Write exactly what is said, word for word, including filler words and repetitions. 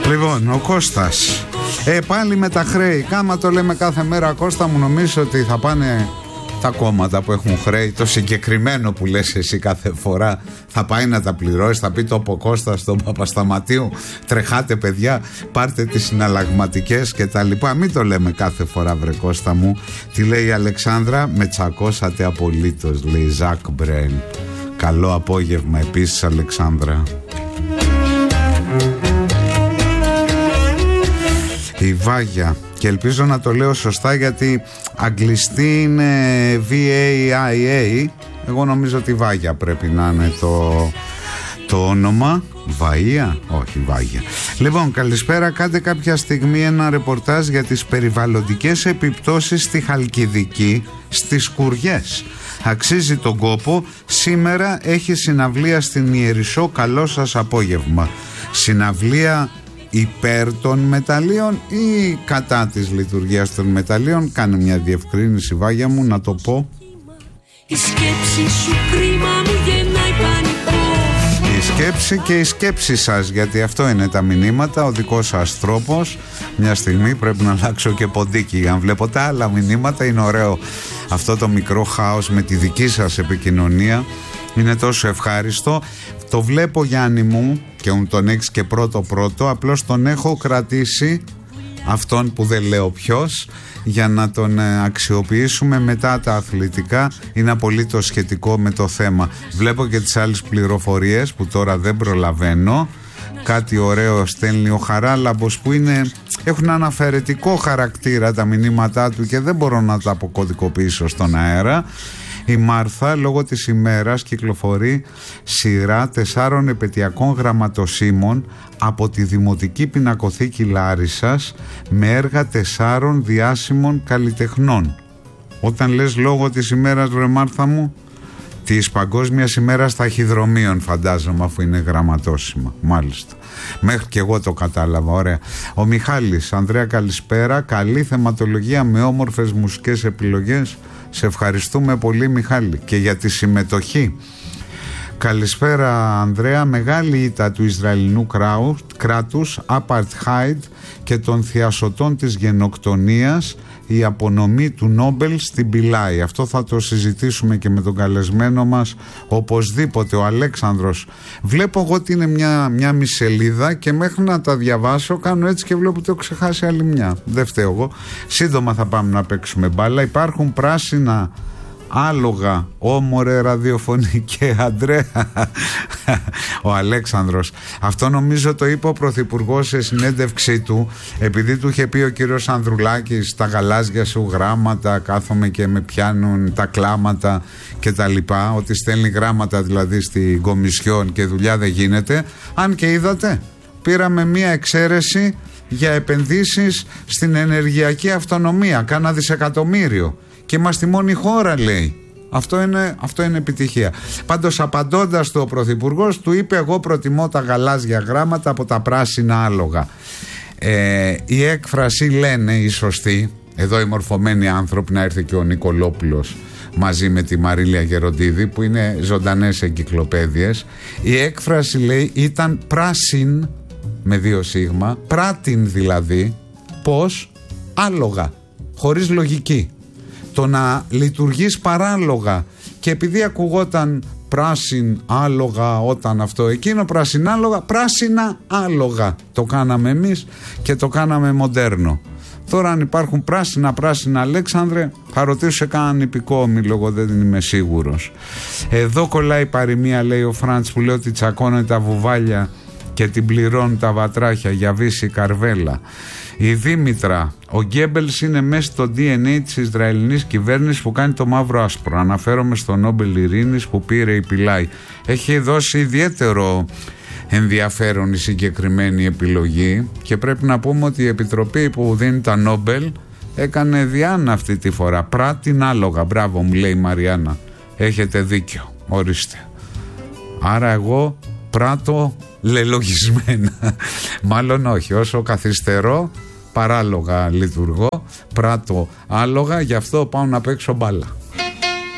Λοιπόν, ο Κώστας. Ε, πάλι με τα χρέη. Κάμα το λέμε κάθε μέρα, Κώστα μου, νομίζω ότι θα πάνε τα κόμματα που έχουν χρέη. Το συγκεκριμένο που λες εσύ κάθε φορά θα πάει να τα πληρώσει. Θα πει το από Κώστα στον Παπασταματίου, τρεχάτε παιδιά, πάρτε τις συναλλαγματικές και τα λοιπά. Μην το λέμε κάθε φορά, βρε Κώστα μου. Τι λέει η Αλεξάνδρα? Με τσακώσατε απολύτως, λέει Ζακ Μπρέν. Καλό απόγευμα επίσης, Αλεξάνδρα. Η Βάγια, και ελπίζω να το λέω σωστά γιατί αγγλιστή είναι βι έι άι έι. Εγώ νομίζω ότι Βάγια πρέπει να είναι το, το όνομα. Βαΐα, όχι Βάγια. Λοιπόν, καλησπέρα. Κάντε κάποια στιγμή ένα ρεπορτάζ για τις περιβαλλοντικές επιπτώσεις στη Χαλκιδική, στις Κουριές. Αξίζει τον κόπο. Σήμερα έχει συναυλία στην Ιερισσό. Καλό σας απόγευμα. Συναυλία υπέρ των μεταλλίων ή κατά της λειτουργίας των μεταλλίων? Κάνε μια διευκρίνηση, Βάγια μου, να το πω. Η σκέψη σου κρίμα μου γεννάει πανικό. Η σκέψη και η σκέψη σας, γιατί αυτό είναι τα μηνύματα. Ο δικός σας τρόπος. Μια στιγμή πρέπει να αλλάξω και ποντίκι. Αν βλέπω τα άλλα μηνύματα, είναι ωραίο αυτό το μικρό χάος με τη δική σας επικοινωνία. Είναι τόσο ευχάριστο. Το βλέπω, Γιάννη μου, και τον έχεις και πρώτο πρώτο. Απλώς τον έχω κρατήσει, αυτόν που δεν λέω ποιος, για να τον αξιοποιήσουμε μετά τα αθλητικά. Είναι απολύτως σχετικό με το θέμα. Βλέπω και τις άλλες πληροφορίες που τώρα δεν προλαβαίνω. Κάτι ωραίο στέλνει ο Χαράλαμπος, που είναι, έχουν αναφερετικό χαρακτήρα τα μηνύματά του και δεν μπορώ να τα αποκωδικοποιήσω στον αέρα. Η Μάρθα, λόγω της ημέρας, κυκλοφορεί σειρά τεσσάρων επαιτειακών γραμματοσύμων από τη Δημοτική Πινακοθήκη Λάρισσας με έργα τεσσάρων διάσημων καλλιτεχνών. Όταν λες λόγω της ημέρας, βρε Μάρθα μου, της Παγκόσμιας ημέρας ταχυδρομείων, φαντάζομαι, αφού είναι γραμματόσημα. Μάλιστα. Μέχρι και εγώ το κατάλαβα. Ωραία. Ο Μιχάλης, Ανδρέα, καλησπέρα. Καλή θεματολογία με όμορφες μουσικές επιλογές. Σε ευχαριστούμε πολύ, Μιχάλη, και για τη συμμετοχή. Καλησπέρα, Ανδρέα. Μεγάλη ήττα του Ισραηλινού κράτους, Apartheid και των θειασωτών της γενοκτονίας, η απονομή του Νόμπελ στην Πιλάη. Αυτό θα το συζητήσουμε και με τον καλεσμένο μας οπωσδήποτε, ο Αλέξανδρος. Βλέπω εγώ ότι είναι μια, μια μισελίδα και μέχρι να τα διαβάσω κάνω έτσι και βλέπω ότι έχω ξεχάσει άλλη μια. Δεν φταίω εγώ. Σύντομα θα πάμε να παίξουμε μπάλα. Υπάρχουν πράσινα άλογα, όμορε ραδιοφωνικέ, Αντρέα. Ο Αλέξανδρος. Αυτό νομίζω το είπε ο Πρωθυπουργός σε συνέντευξή του, επειδή του είχε πει ο κύριος Ανδρουλάκης, τα γαλάζια σου γράμματα, κάθομαι και με πιάνουν τα κλάματα και τα λοιπά, ότι στέλνει γράμματα δηλαδή στην Κομισιόν και δουλειά δεν γίνεται. Αν και είδατε, πήραμε μία εξαίρεση για επενδύσεις στην ενεργειακή αυτονομία, κάνα δισεκατομμύριο. Και είμαστε η μόνη χώρα, λέει. Αυτό είναι, αυτό είναι επιτυχία. Πάντως, απαντώντας το ο Πρωθυπουργός, του είπε: εγώ προτιμώ τα γαλάζια γράμματα από τα πράσινα άλογα. Ε, η έκφραση, λένε οι σωστοί, εδώ οι μορφωμένοι άνθρωποι, να έρθει και ο Νικολόπουλος μαζί με τη Μαρίλια Γεροντίδη, που είναι ζωντανές εγκυκλοπαίδειες. Η έκφραση, λέει, ήταν πράσιν, με δύο σίγμα, πράτιν δηλαδή, πως άλογα, χωρίς λογική. Το να λειτουργείς παράλογα, και επειδή ακουγόταν πράσιν άλογα όταν αυτό εκείνο, πράσιν άλογα, πράσινα άλογα το κάναμε εμείς και το κάναμε μοντέρνο. Τώρα αν υπάρχουν πράσινα πράσινα, Αλέξανδρε, θα ρωτήσω σε κανέναν υπηκό όμιλο, εγώ δεν είμαι σίγουρος. Εδώ κολλάει η παροιμία, λέει ο Φραντς, που λέει ότι τσακώνουν τα βουβάλια και την πληρώνουν τα βατράχια για βύση καρβέλα. Η Δήμητρα, ο Γκέμπελς είναι μέσα στο ντι εν έι της Ισραηλινής κυβέρνησης που κάνει το μαύρο άσπρο. Αναφέρομαι στο Νόμπελ Ειρήνης που πήρε η Πιλάη. Έχει δώσει ιδιαίτερο ενδιαφέρον η συγκεκριμένη επιλογή και πρέπει να πούμε ότι η Επιτροπή που δίνει τα Νόμπελ έκανε διάνα αυτή τη φορά. Πράτην άλογα. Μπράβο, μου λέει η Μαριάννα. Έχετε δίκιο. Ορίστε. Άρα εγώ πράττω λελογισμένα. Μάλλον όχι. Όσο καθυστερώ, παράλογα λειτουργώ. Πράττω άλογα. Γι' αυτό πάω να παίξω μπάλα.